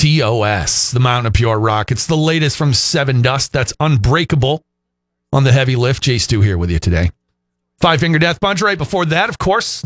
TOS, the Mountain of Pure Rock. It's the latest from Seven Dust. That's Unbreakable on the heavy lift. Jay Stu here with you today. Five Finger Death Punch. Right before that, of course,